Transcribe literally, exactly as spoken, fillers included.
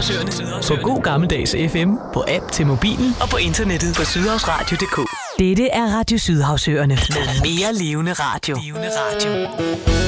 Sydhavsøerne. På god gammeldags F M, på app til mobilen og på internettet på sydhavsradio punktum d k. Dette er Radio Sydhavsøerne med mere levende radio.